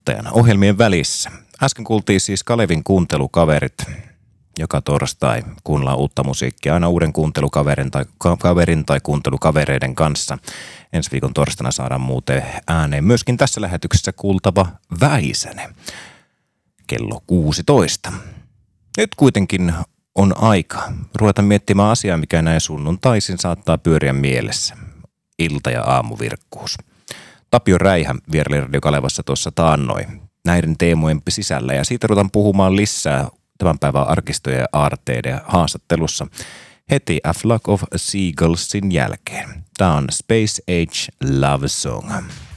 ohjelmien välissä. Äsken kuultiin siis Kalevin kuuntelukaverit. Joka torstai kuunnellaan uutta musiikkia aina uuden kuuntelukaverin tai kuuntelukavereiden kanssa. Ensi viikon torstaina saadaan muuten ääneen myöskin tässä lähetyksessä kuultava Väisänen kello 16. Nyt kuitenkin on aika ruveta miettimään asiaa, mikä näin sunnuntaisin saattaa pyöriä mielessä. Ilta- ja aamuvirkkuus. Tapio Räihä vieraili Radio Kalevassa tuossa taannoin näiden teemojen sisällä ja siitä ruvetaan puhumaan lisää tämän päivän arkistojen ja aarteiden haastattelussa heti A Flock of Seagullsin jälkeen. Tämä on Space Age Love Song.